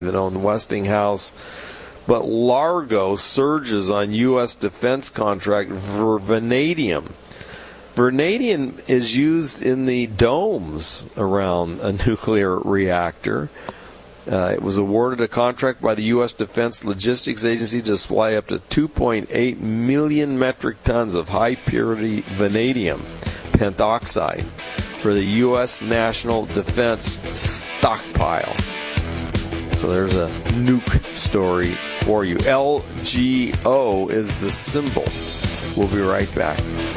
that owned Westinghouse. But Largo surges on U.S. defense contract for vanadium. Vanadium is used in the domes around a nuclear reactor. It was awarded a contract by the U.S. Defense Logistics Agency to supply up to 2.8 million metric tons of high-purity vanadium pentoxide for the U.S. National Defense Stockpile. So there's a nuke story for you. LGO is the symbol. We'll be right back.